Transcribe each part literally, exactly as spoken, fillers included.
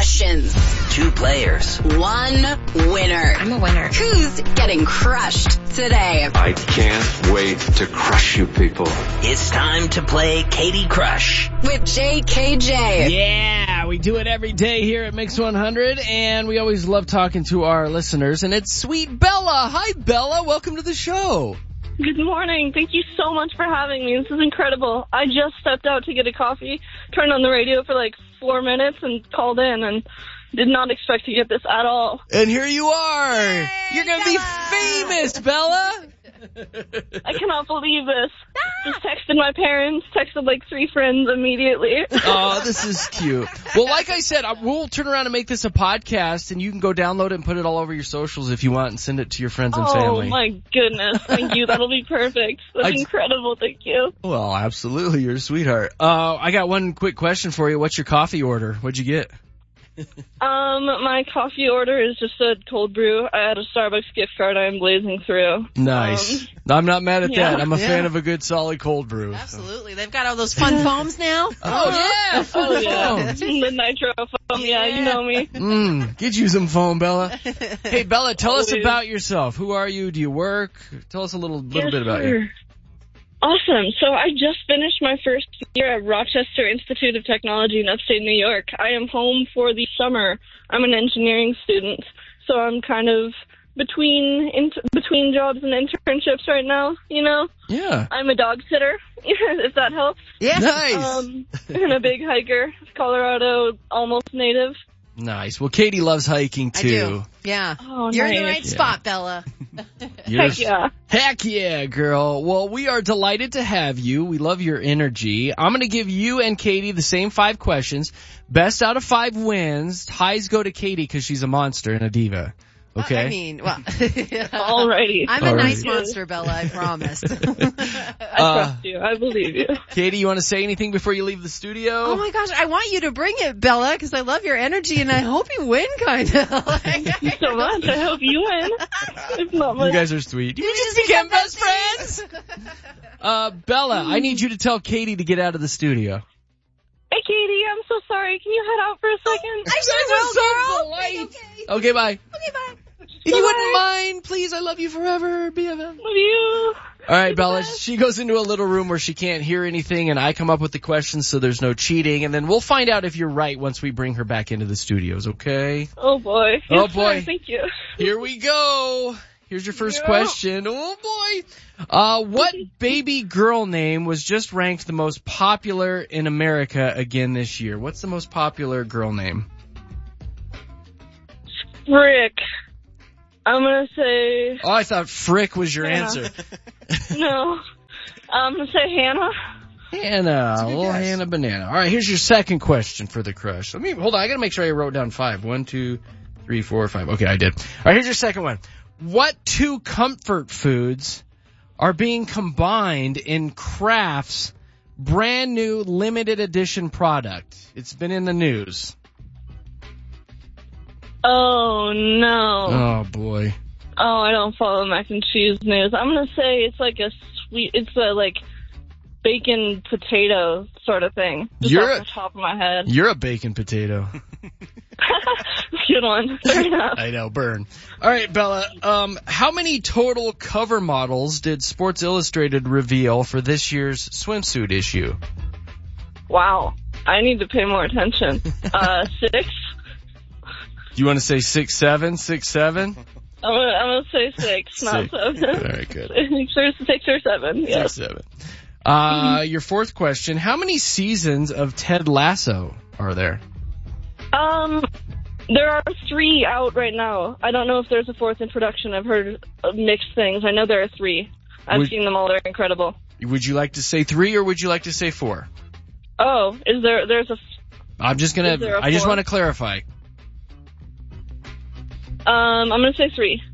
questions. Two players. One winner. I'm a winner. Who's getting crushed today? I can't wait to crush you people. It's time to play Katie Crush. With J K J. Yeah, we do it every day here at Mix one hundred, and we always love talking to our listeners, and it's sweet Bella. Hi, Bella. Welcome to the show. Good morning. Thank you so much for having me. This is incredible. I just stepped out to get a coffee, turned on the radio for like four minutes, and called in, and did not expect to get this at all. And here you are. Yay, You're going to be famous, Bella. I cannot believe this. Just texted my parents, texted like three friends immediately. Oh, this is cute. Well, like I said, I- we'll turn around and make this a podcast, and you can go download it and put it all over your socials if you want and send it to your friends and Oh family. my goodness. Thank you. That'll be perfect. That's I- incredible. Thank you. Well, absolutely. You're a sweetheart. Uh, I got one quick question for you. What's your coffee order? What'd you get? Um, my coffee order is just a cold brew. I had a Starbucks gift card I'm blazing through. Nice. Um, I'm not mad at yeah. that. I'm a Yeah. fan of a good solid cold brew. so. Absolutely. They've got all those fun foams now. Oh, yeah. Oh, yeah. Foam. The nitro foam. Yeah, you know me. Mm, get you some foam, Bella. Hey, Bella, tell us Always. about yourself. Who are you? Do you work? Tell us a little little Yes, bit about sir. you. Awesome. So I just finished my first year at Rochester Institute of Technology in upstate New York. I am home for the summer. I'm an engineering student, so I'm kind of between in, between jobs and internships right now, you know? Yeah. I'm a dog sitter, if that helps. Yeah. Nice. Um, and a big hiker, Colorado almost native. Nice. Well, Katie loves hiking, I too. do. Yeah. Oh, You're in the nice. right spot, Bella. You're Heck yeah. Heck yeah, girl. Well, we are delighted to have you. We love your energy. I'm going to give you and Katie the same five questions. Best out of five wins. Ties go to Katie because she's a monster and a diva. Okay? I mean, well, Alrighty. I'm a Alrighty. nice monster, Bella, I promise. I Uh, trust you. I believe you. Katie, you want to say anything before you leave the studio? Oh my gosh, I want you to bring it, Bella, because I love your energy and I hope you win, kind of. Thank you so much. I hope you win. If not You much. guys are sweet. You just became best friends. Uh, Bella, I need you to tell Katie to get out of the studio. Hey, Katie, I'm so sorry. Can you head out for a second? I sure will, girl. Okay. Okay, bye. Okay, bye. If you wouldn't mind, please, I love you forever, B F F. Love you. All right, Bella, she goes into a little room where she can't hear anything, and I come up with the questions so there's no cheating, and then we'll find out if you're right once we bring her back into the studios, okay? Oh, boy. Oh, Yes, sir. boy. Thank you. Here we go. Here's your first Yeah. question. Oh, boy. Uh, what baby girl name was just ranked the most popular in America again this year? What's the most popular girl name? Rick. I'm going to say, Oh, I thought Frick was your Hannah. answer. no. I'm going to say Hannah. Hannah, little guess. Hannah Banana. All right, here's your second question for the crush. Let me hold on. I gotta make sure I wrote down five. One, two, three, four, five. Okay, I did. All right, here's your second one. What two comfort foods are being combined in Kraft's brand new limited edition product? It's been in the news. Oh, no. Oh boy. Oh, I don't follow mac and cheese news. I'm going to say it's like a sweet, it's a like bacon potato sort of thing. Just You're off a- the top of my head. You're a bacon potato. Good one. Fair enough. I know, burn. All right, Bella. Um, how many total cover models did Sports Illustrated reveal for this year's swimsuit issue? Wow. I need to pay more attention. Uh, six? Do you want to say six, seven, six, seven? I'm gonna, I'm gonna say six, not Six. seven. All right, good. Six or, six or seven, yes. Six, seven. Uh, your fourth question: how many seasons of Ted Lasso are there? Um, there are three out right now. I don't know if there's a fourth in production. I've heard of mixed things. I know there are three. I've Would- seen them all. They're incredible. Would you like to say three or would you like to say four? Oh, is there? There's a. I'm just gonna. Is there a I just four? want to clarify. Um, I'm gonna say three.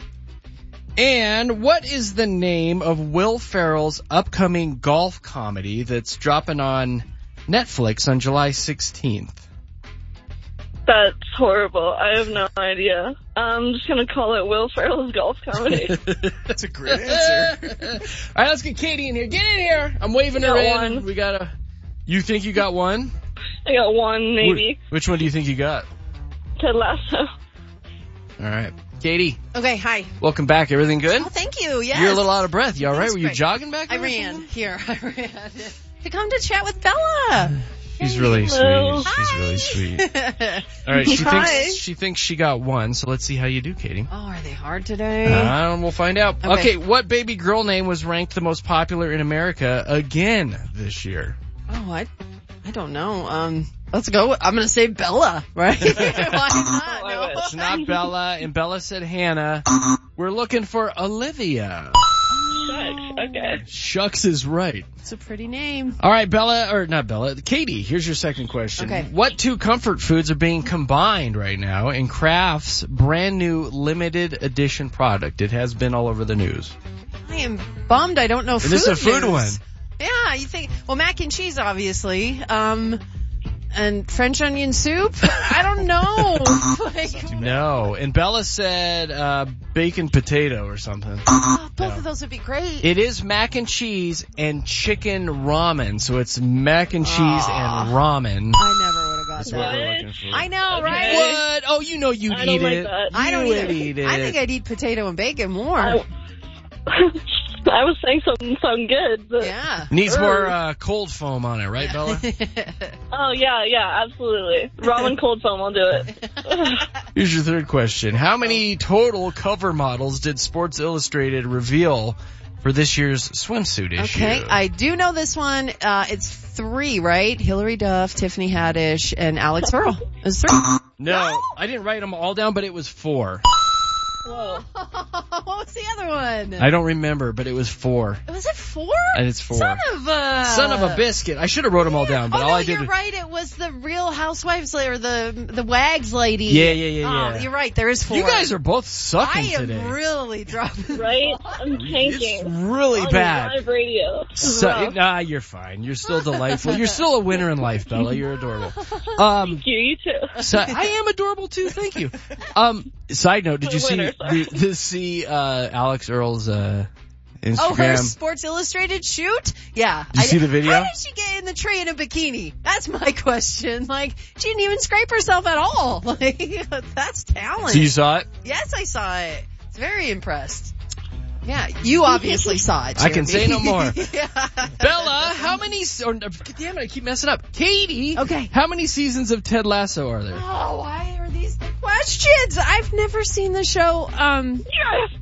And what is the name of Will Ferrell's upcoming golf comedy that's dropping on Netflix on July sixteenth? That's horrible. I have no idea. I'm just gonna call it Will Ferrell's golf comedy. That's a great answer. All right, let's get Katie in here. Get in here. I'm waving her Got in. one. We got a. You think you got one? I got one, maybe. Wh- Which one do you think you got? Ted Lasso. All right. Katie, Okay, hi. welcome back. Everything good? Oh, thank you. Yes. You're a little out of breath. You all right? That's Were you great. jogging back I there or ran something? here. I ran to come to chat with Bella. She's really Hello. sweet. She's Hi. really sweet. All right. She Hi. thinks she thinks she got one. So let's see how you do, Katie. Oh, are they hard today? Uh, we'll find out. Okay. Okay. What baby girl name was ranked the most popular in America again this year? Oh, I, I don't know. Um, let's go. I'm gonna say Bella, right? Why not? Oh, I No. wish. It's not Bella, and Bella said Hannah. We're looking for Olivia. Shucks. Okay. Shucks is right. It's a pretty name. All right, Bella, or not Bella, Katie, here's your second question. Okay. What two comfort foods are being combined right now in Kraft's brand new limited edition product? It has been all over the news. I am bummed. I don't know food. This is a food news. one. Yeah, you think? Well, mac and cheese, obviously. Um, and French onion soup. I don't know. Like, No. And Bella said uh, bacon potato or something. oh, both No. of those would be great. It is mac and cheese and chicken ramen. So it's mac and cheese Aw. and ramen. I never would have got That's what that. we're looking for. I know, Okay. right? What? Oh, you know you'd I don't eat like it. that. I don't you either. would eat it. I think I'd eat potato and bacon more. I, I was saying something sounded good. But, Yeah. Needs more uh, cold foam on it, right, Bella? Oh, yeah, yeah, absolutely. Ramen cold foam, I'll do it. Here's your third question. How many total cover models did Sports Illustrated reveal for this year's swimsuit issue? Okay, I do know this one. Uh, it's three, right? Hillary Duff, Tiffany Haddish, and Alex Earl. It's three. No, I didn't write them all down, but it was four. Whoa. What was the other one? I don't remember, but it was four. Was it four? And it's four. Son of a... Son of a biscuit. I should have wrote them all down, but oh, all no, I did you're was... right. It was the Real Housewives, or the the Wags lady. Yeah, yeah, yeah, Oh, yeah. you're right. There is four. You guys are both sucking I am today. really dropping. Right? I'm It's tanking. really On bad. live radio. So, Rough. nah, you're fine. You're still delightful. You're still a winner in life, Bella. You're adorable. Um, Thank you, you too. so I am adorable too. Thank you. Um, side note: Did you see Winner, sorry. the, the see uh, Alex Earl's uh, Instagram? Oh, her Sports Illustrated shoot? Yeah. Did you I see the video? How did she get in the tree in a bikini? That's my question. Like, she didn't even scrape herself at all. Like, that's talent. So you saw it? Yes, I saw it. I was very impressed. Yeah, you obviously saw it. I can Jeremy. say no more. Yeah. Bella, how many? se- Or, damn it, I keep messing up. Katie, Okay. how many seasons of Ted Lasso are there? Oh, why are these the questions? I've never seen the show. Um, Yes.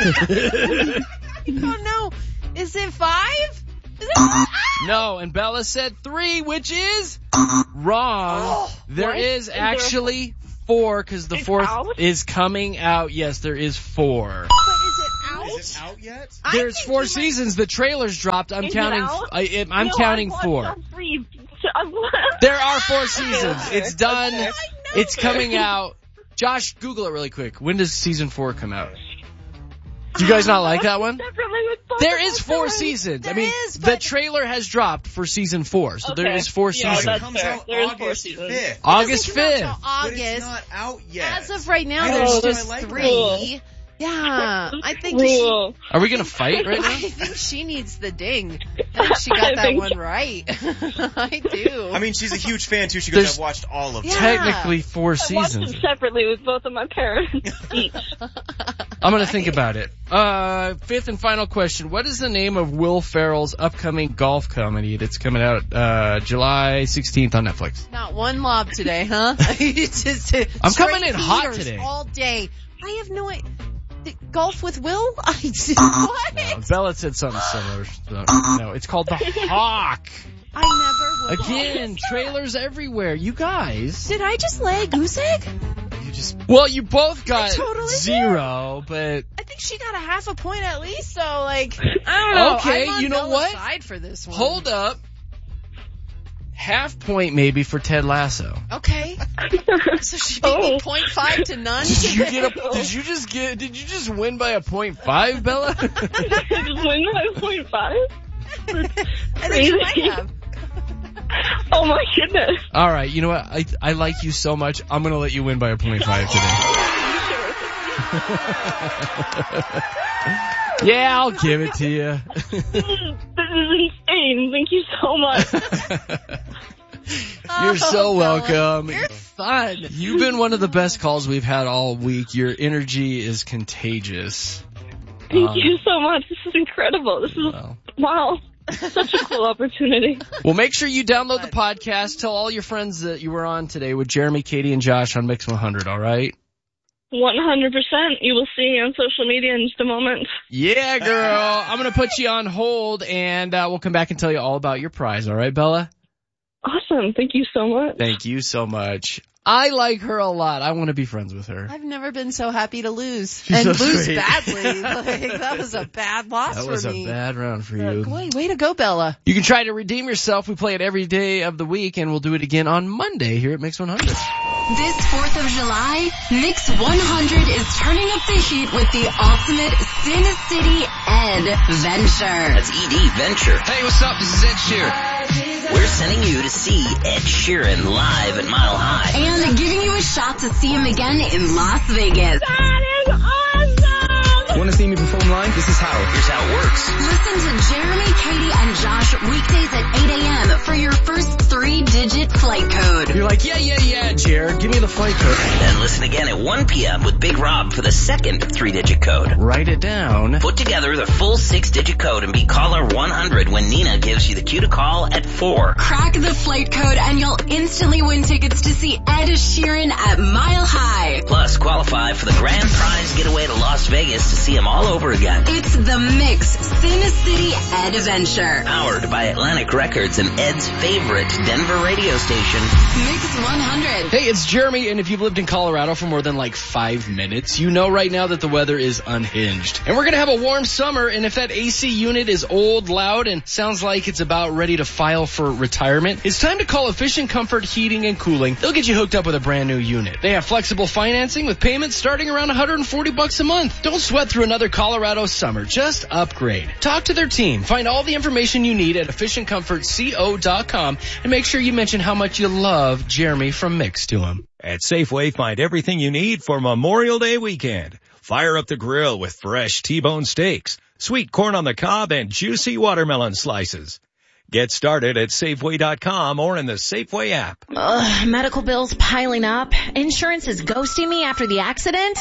I don't know. Is it five? Is it five? No, and Bella said three, which is wrong. Oh, there what? is Is there- actually four because the It's fourth out? is coming out. Yes, there is four. But is it out? Is it out yet? I There's think four you might- seasons. The trailers dropped. I'm Is it counting. out? I, I'm No, counting I watched four. all three. I'm- There are four seasons. Okay. It's done. Okay. It's coming out. Josh, Google it really quick. When does season four come out? Do you guys not like that one? Definitely with both There of is us four already. seasons. I There mean, is, the but- trailer has dropped for season four, so there Okay. is four Yeah, seasons. that's it comes fair. out There is four August seasons. fifth. August It doesn't fifth. come out till But August. it's not out yet. As of right now, I there's know, just I like that. three. Yeah, I think she, Rule. Are we gonna fight right I now? think she needs the ding. I think she got I that think one so. right. I do. I mean, she's a huge fan too. She goes, There's- I've watched all of them. Yeah. Technically four I watched seasons. them separately with both of my parents each. I'm gonna think about it. Uh, fifth and final question. What is the name of Will Ferrell's upcoming golf comedy that's coming out, uh, July sixteenth on Netflix? Not one lob today, huh? It's just, uh, I'm straight coming in hot heaters today. all day. I have no idea. Golf with Will? I just, what? No, Bella said something similar. So, no, it's called The Hawk. I never would. Again, trailers everywhere. You guys. Did I just lay a goose egg? You just. Well, you both got totally did. zero, but I think she got a half a point at least, so like, I don't know. Okay, I'm on you know Bella's what? side for this one. hold up. Half point maybe for Ted Lasso. Okay. So she beat me Oh. point five to none. Did you get a? Did you just get? Did you just win by a point five, Bella? Just win by point five. I think she might crazy. have. Oh my goodness. All right, you know what? I I like you so much. I'm gonna let you win by a point five today. Yeah, I'll give it to you. This is, this is insane. Thank you so much. You're so Oh, Bella, welcome. You're fun. You've been one of the best calls we've had all week. Your energy is contagious. Thank Um, you so much. This is incredible. This is, well. wow, such a cool opportunity. Well, make sure you download the podcast. Tell all your friends that you were on today with Jeremy, Katie, and Josh on Mix one hundred, all right? one hundred percent. You will see me on social media in just a moment. Yeah, girl. I'm going to put you on hold, and uh, we'll come back and tell you all about your prize, all right, Bella? Awesome. Thank you so much. Thank you so much. I like her a lot. I want to be friends with her. I've never been so happy to lose. She's and so lose sweet. badly. Like, that was a bad loss That for was a me. bad round for Uh, you. Boy, way to go, Bella. You can try to redeem yourself. We play it every day of the week, and we'll do it again on Monday here at Mix one hundred. This fourth of July, Mix one hundred is turning up the heat with the ultimate Sin City Adventure. That's E D Venture. Hey, what's up? This is Ed Sheeran. We're sending you to see Ed Sheeran live at Mile High. And giving you a shot to see him again in Las Vegas. That is awesome! Want to see me perform live? This is how. Here's how it works. Listen to Jeremy, Katie, and Josh weekdays at eight a.m. for your first three-digit flight code. You're like, yeah, yeah, yeah, Jared. Give me the flight code. Then listen again at one p.m. with Big Rob for the second three-digit code. Write it down. Put together the full six-digit code and be caller one hundred when Nina gives you the cue to call at four. Crack the flight code and you'll instantly win tickets to see Ed Sheeran at Mile High. Plus, qualify for the grand prize getaway to Las Vegas to see him all over again. It's the Mix Sin City Adventure. Powered by Atlantic Records and Ed's favorite Denver radio station. Mix one hundred. Hey, it's Jeremy, and if you've lived in Colorado for more than like five minutes, you know right now that the weather is unhinged. And we're going to have a warm summer, and if that A C unit is old, loud, and sounds like it's about ready to file for retirement, it's time to call Efficient Comfort Heating and Cooling. They'll get you hooked up with a brand new unit. They have flexible financing with payments starting around one hundred forty bucks a month. Don't sweat through another Colorado summer. Just upgrade. Talk to their team. Find all the information you need at efficient comfort co dot com and make sure you mention how much you love Jeremy from Mix to him. At Safeway, find everything you need for Memorial Day weekend. Fire up the grill with fresh T-bone steaks, sweet corn on the cob, and juicy watermelon slices. Get started at Safeway dot com or in the Safeway app. Ugh, medical bills piling up. Insurance is ghosting me after the accident.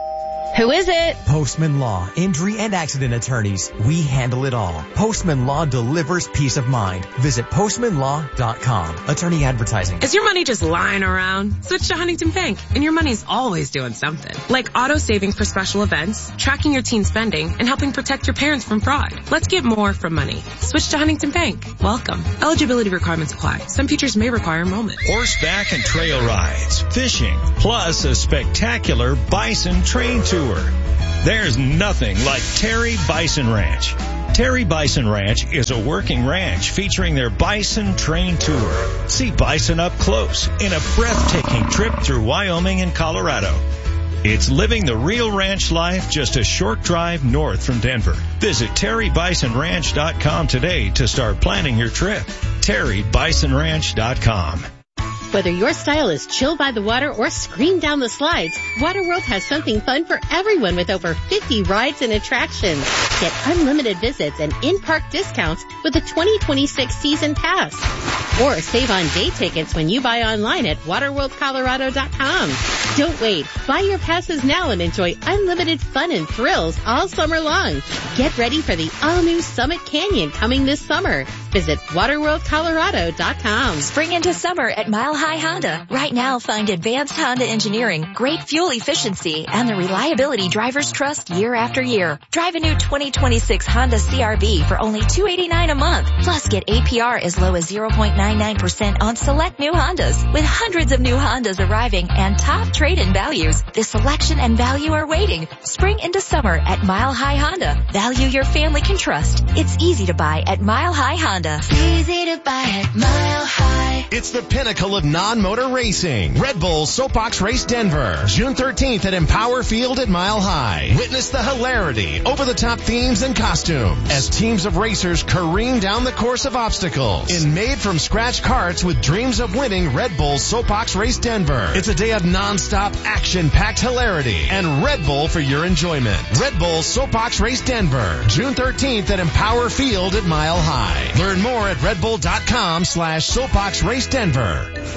Who is it? Postman Law, injury and accident attorneys. We handle it all. Postman Law delivers peace of mind. Visit postman law dot com. Attorney advertising. Is your money just lying around? Switch to Huntington Bank, and your money's always doing something. Like auto savings for special events, tracking your teen spending, and helping protect your parents from fraud. Let's get more from money. Switch to Huntington Bank. Welcome. Eligibility requirements apply. Some features may require enrollment. Horseback and trail rides, fishing, plus a spectacular bison train tour. There's nothing like Terry Bison Ranch. Terry Bison Ranch is a working ranch featuring their bison train tour. See bison up close in a breathtaking trip through Wyoming and Colorado. It's living the real ranch life just a short drive north from Denver. Visit terry bison ranch dot com today to start planning your trip. terry bison ranch dot com. Whether your style is chill by the water or scream down the slides, Waterworld has something fun for everyone with over fifty rides and attractions. Get unlimited visits and in-park discounts with the twenty twenty-six season pass. Or save on day tickets when you buy online at waterworld colorado dot com. Don't wait. Buy your passes now and enjoy unlimited fun and thrills all summer long. Get ready for the all-new Summit Canyon coming this summer. Visit waterworld colorado dot com. Spring into summer at Mile High Honda. Right now, find advanced Honda engineering, great fuel efficiency, and the reliability drivers trust year after year. Drive a new twenty twenty-six Honda C R V for only two hundred eighty-nine dollars a month. Plus, get A P R as low as zero point nine nine percent on select new Hondas. With hundreds of new Hondas arriving and top trade-in values, the selection and value are waiting. Spring into summer at Mile High Honda. Value your family can trust. It's easy to buy at Mile High Honda. Easy to buy at Mile High. It's the pinnacle of non-motor racing. Red Bull Soapbox Race Denver. June thirteenth at Empower Field at Mile High. Witness the hilarity, over-the-top themes and costumes as teams of racers careen down the course of obstacles in made-from-scratch carts with dreams of winning Red Bull Soapbox Race Denver. It's a day of non-stop action-packed hilarity and Red Bull for your enjoyment. Red Bull Soapbox Race Denver. June thirteenth at Empower Field at Mile High. Learn more at redbull dot com slash soapbox race Denver.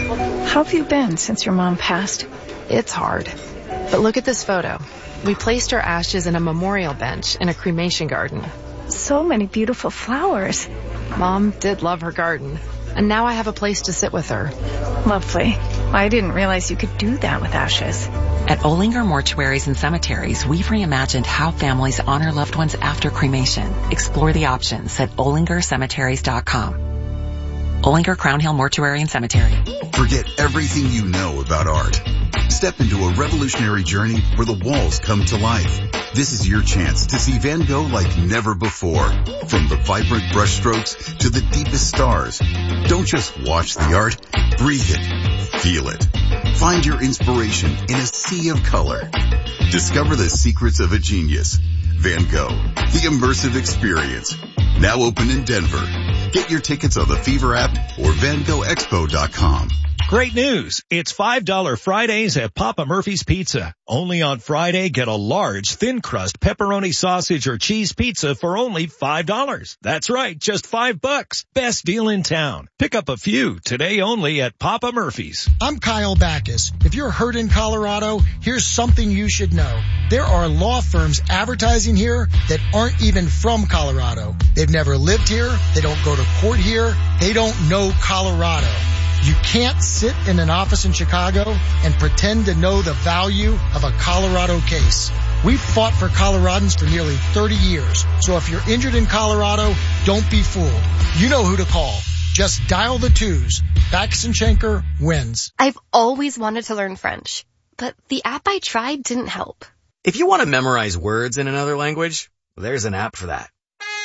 How have you been since your mom passed? It's hard. But look at this photo. We placed her ashes in a memorial bench in a cremation garden. So many beautiful flowers. Mom did love her garden. And now I have a place to sit with her. Lovely. I didn't realize you could do that with ashes. At Olinger Mortuaries and Cemeteries, we've reimagined how families honor loved ones after cremation. Explore the options at olinger cemeteries dot com. Olinger Crown Hill Mortuary and Cemetery. Forget everything you know about art. Step into a revolutionary journey where the walls come to life. This is your chance to see Van Gogh like never before. From the vibrant brushstrokes to the deepest stars. Don't just watch the art, breathe it, feel it. Find your inspiration in a sea of color. Discover the secrets of a genius. Van Gogh, the immersive experience. Now open in Denver. Get your tickets on the Fever app or van gogh expo dot com. Great news. It's five dollar Fridays at Papa Murphy's Pizza. Only on Friday, get a large thin crust pepperoni sausage or cheese pizza for only five dollars. That's right, just five bucks. Best deal in town. Pick up a few today only at Papa Murphy's. I'm Kyle Backus. If you're hurt in Colorado, here's something you should know. There are law firms advertising here that aren't even from Colorado. They've never lived here. They don't go to court here. They don't know Colorado. You can't sit in an office in Chicago and pretend to know the value of a Colorado case. We've fought for Coloradans for nearly thirty years. So if you're injured in Colorado, don't be fooled. You know who to call. Just dial the twos. Backus and Schenker wins. I've always wanted to learn French, but the app I tried didn't help. If you want to memorize words in another language, there's an app for that.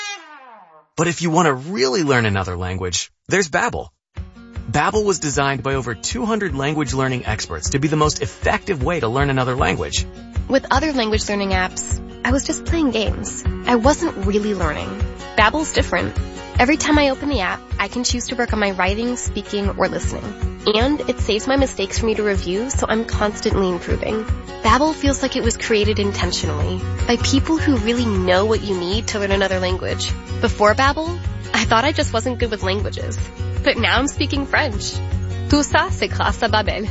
But if you want to really learn another language, there's Babbel. Babbel was designed by over two hundred language learning experts to be the most effective way to learn another language. With other language learning apps, I was just playing games. I wasn't really learning. Babbel's different. Every time I open the app, I can choose to work on my writing, speaking, or listening. And it saves my mistakes for me to review, so I'm constantly improving. Babbel feels like it was created intentionally by people who really know what you need to learn another language. Before Babbel, I thought I just wasn't good with languages. But now I'm speaking French. Tout ça, c'est grâce à Babbel.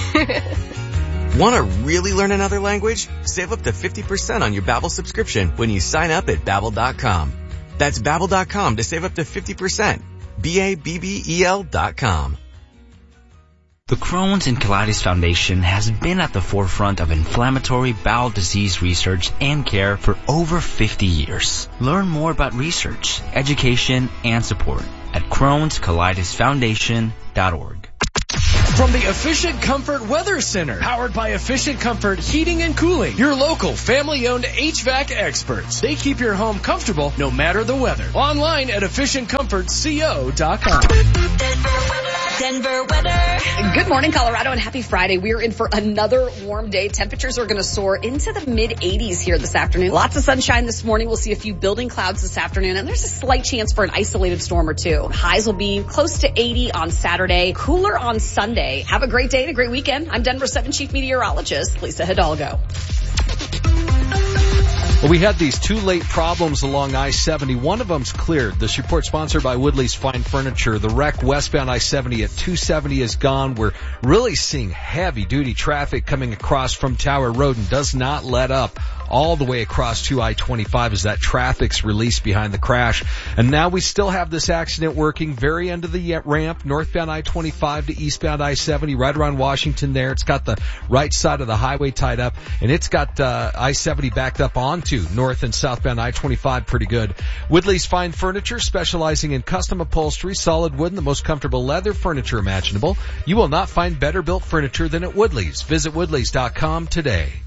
Want to really learn another language? Save up to fifty percent on your Babbel subscription when you sign up at babbel dot com. That's babbel dot com to save up to fifty percent. B A B B E L dot com. The Crohn's and Colitis Foundation has been at the forefront of inflammatory bowel disease research and care for over fifty years. Learn more about research, education, and support at crohns colitis foundation dot org. From the Efficient Comfort Weather Center, powered by Efficient Comfort Heating and Cooling, your local family-owned H V A C experts. They keep your home comfortable no matter the weather. Online at efficient comfort co dot com. Denver weather. Good morning, Colorado, and happy Friday. We're in for another warm day. Temperatures are going to soar into the mid eighties here this afternoon. Lots of sunshine this morning. We'll see a few building clouds this afternoon, and there's a slight chance for an isolated storm or two. Highs will be close to eighty on Saturday, cooler on Sunday. Have a great day and a great weekend. I'm Denver seven Chief Meteorologist Lisa Hidalgo. Well, we had these two late problems along I seventy. One of them's cleared. This report sponsored by Woodley's Fine Furniture. The wreck westbound I seventy at two seventy is gone. We're really seeing heavy-duty traffic coming across from Tower Road and does not let up all the way across to I twenty-five as that traffic's released behind the crash. And now we still have this accident working very end of the ramp, northbound I twenty-five to eastbound I seventy, right around Washington there. It's got the right side of the highway tied up, and it's got uh, I seventy backed up onto north and southbound I twenty-five pretty good. Woodley's Fine Furniture, specializing in custom upholstery, solid wood, and the most comfortable leather furniture imaginable. You will not find better built furniture than at Woodley's. Visit woodleys dot com today.